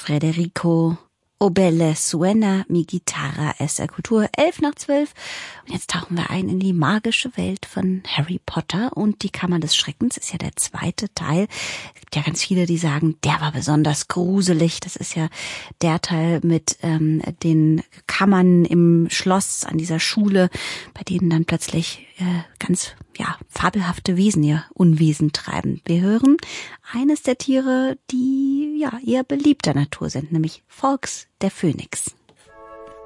Federico Obelle Suena mi guitarra essa Kultur 11:12. Und jetzt tauchen wir ein in die magische Welt von Harry Potter und die Kammer des Schreckens ist ja der zweite Teil. Es gibt ja ganz viele, die sagen, der war besonders gruselig. Das ist ja der Teil mit den Kammern im Schloss an dieser Schule, bei denen dann plötzlich ganz fabelhafte Wesen ihr Unwesen treiben. Wir hören eines der Tiere, die eher beliebter Natur sind, nämlich Fawkes, der Phönix.